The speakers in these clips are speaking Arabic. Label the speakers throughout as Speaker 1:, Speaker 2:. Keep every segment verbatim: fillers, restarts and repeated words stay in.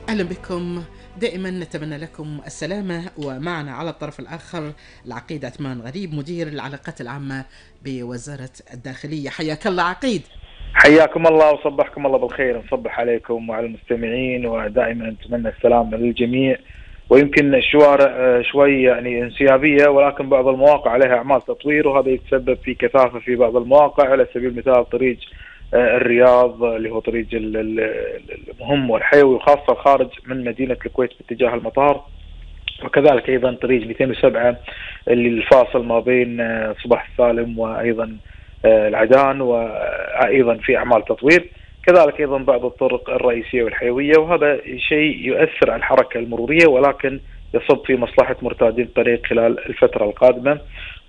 Speaker 1: أهلا بكم. دائما نتمنى لكم السلامة، ومعنا على الطرف الآخر العقيد عثمان غريب، مدير العلاقات العامة بوزارة الداخلية. حياك الله عقيد.
Speaker 2: حياكم الله وصبحكم الله بالخير، نصبح عليكم وعلى المستمعين، ودائما نتمنى السلام للجميع. ويمكن الشوارع شوي يعني انسيابية، ولكن بعض المواقع عليها أعمال تطوير، وهذا يتسبب في كثافة في بعض المواقع. على سبيل المثال طريق الرياض اللي هو طريق المهم والحيوي، وخاصة خارج من مدينة الكويت باتجاه المطار. وكذلك أيضا طريق مئتين وسبعة اللي الفاصل ما بين صباح السالم وأيضا العدان، وأيضا في أعمال تطوير. كذلك أيضا بعض الطرق الرئيسية والحيوية، وهذا شيء يؤثر على الحركة المرورية، ولكن يصب في مصلحة مرتادي الطريق خلال الفترة القادمة.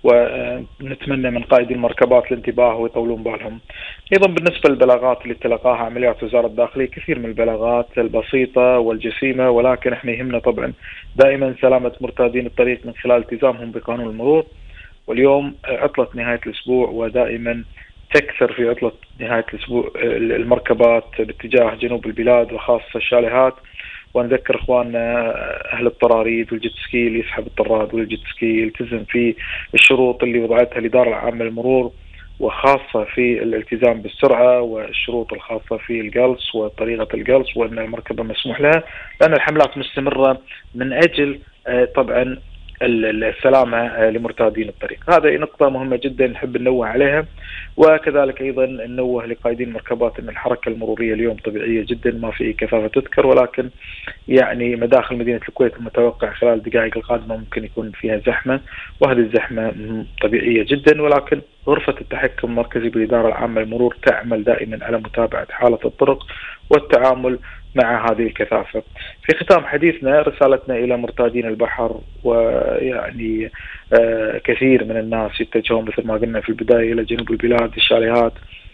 Speaker 2: ونتمنى من قائدي المركبات الانتباه ويطولون بالهم. أيضا بالنسبة للبلاغات اللي تلقاها عمليات وزارة الداخلية، كثير من البلاغات البسيطة والجسيمة، ولكن احنا يهمنا طبعا دائما سلامة مرتادين الطريق من خلال التزامهم بقانون المرور. واليوم عطلة نهاية الأسبوع، ودائما تكثر في عطلة نهاية الأسبوع المركبات باتجاه جنوب البلاد وخاصة الشاليهات. ونذكر اخواننا اهل الطراريد والجيت سكي اللي يسحب الطراد والجيت سكي يلتزم في الشروط اللي وضعتها الإدارة العامة للمرور، وخاصة في الالتزام بالسرعة والشروط الخاصة في الجلس وطريقة الجلس، وأن المركبة مسموح لها، لأن الحملات مستمرة من أجل طبعا السلامة لمرتادين الطريق. هذه نقطة مهمة جدا نحب ننوه عليها. وكذلك أيضا ننوه لقائدين المركبات أن الحركة المرورية اليوم طبيعية جدا، ما في كثافة تذكر، ولكن يعني مداخل مدينة الكويت المتوقع خلال الدقائق القادمة ممكن يكون فيها زحمة، وهذه الزحمة طبيعية جدا. ولكن غرفة التحكم المركزي بالإدارة العامة للمرور تعمل دائما على متابعة حالة الطرق والتعامل مع هذه الكثافة. في ختام حديثنا رسالتنا إلى مرتادين البحر، ويعني آه كثير من الناس يتجهون مثل ما قلنا في البداية إلى جنوب البلاد الشاليهات،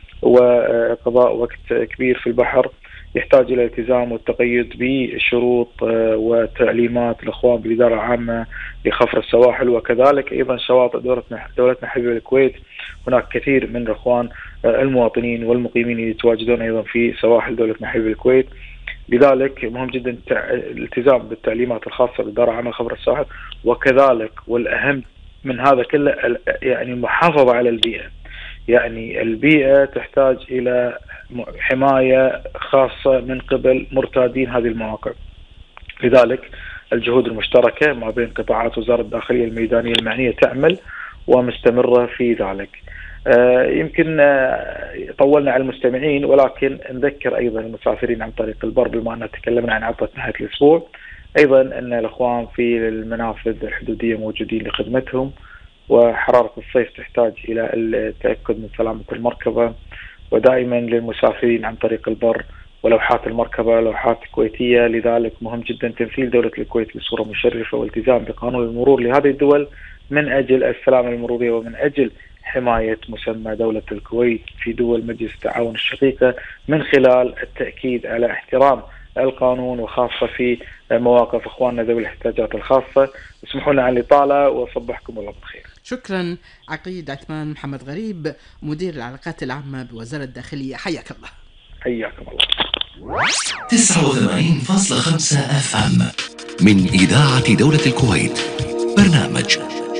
Speaker 2: وقضاء وقت كبير في البحر يحتاج إلى الالتزام والتقيد بالشروط آه وتعليمات الأخوان بالإدارة العامة لخفر السواحل. وكذلك أيضا شواطئ دولتنا دولتنا حبيبة الكويت، هناك كثير من الأخوان آه المواطنين والمقيمين يتواجدون أيضا في سواحل دولتنا حبيبة الكويت. لذلك مهم جدا الالتزام بالتعليمات الخاصة بالإدارة العامة لخفر السواحل، وكذلك والأهم من هذا كله يعني المحافظة على البيئة. يعني البيئة تحتاج إلى حماية خاصة من قبل مرتادين هذه المواقع. لذلك الجهود المشتركة ما بين قطاعات وزارة الداخلية الميدانية المعنية تعمل ومستمرة في ذلك. آه يمكن آه طولنا على المستمعين، ولكن نذكر أيضا المسافرين عن طريق البر، بما أن تكلمنا عن عطلة نهاية الأسبوع، أيضا أن الأخوان في المنافذ الحدودية موجودين لخدمتهم. وحرارة الصيف تحتاج إلى التأكد من سلامة المركبة، ودائما للمسافرين عن طريق البر ولوحات المركبة لوحات كويتية. لذلك مهم جدا تمثيل دولة الكويت بصورة مشرفة والتزام بقانون المرور لهذه الدول من أجل السلامة المرورية ومن أجل حماية مسمى دولة الكويت في دول مجلس التعاون الشقيقة، من خلال التأكيد على احترام القانون، وخاصة في مواقف أخواننا ذوي الاحتياجات الخاصة. اسمحوا لنا عن الإطالة، وصبحكم الله بالخير.
Speaker 1: شكرا عقيد عثمان محمد غريب، مدير العلاقات العامة بوزارة الداخلية. حياك الله.
Speaker 2: حياكم الله.
Speaker 3: تسعة وثمانين فاصلة خمسة اف ام من إذاعة دولة الكويت، برنامج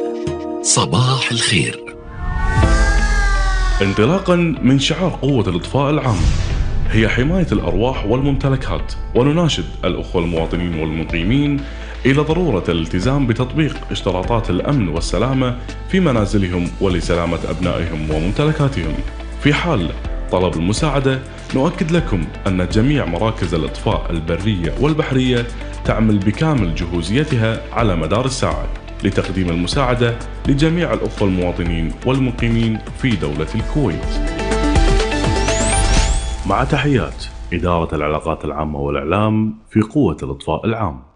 Speaker 3: صباح الخير.
Speaker 4: انطلاقا من شعار قوة الإطفاء العام هي حماية الأرواح والممتلكات، ونناشد الأخوة المواطنين والمقيمين إلى ضرورة الالتزام بتطبيق اشتراطات الأمن والسلامة في منازلهم ولسلامة أبنائهم وممتلكاتهم. في حال طلب المساعدة نؤكد لكم أن جميع مراكز الإطفاء البرية والبحرية تعمل بكامل جهوزيتها على مدار الساعة لتقديم المساعدة لجميع الأخوة المواطنين والمقيمين في دولة الكويت. مع تحيات إدارة العلاقات العامة والإعلام في قوة الإطفاء العام.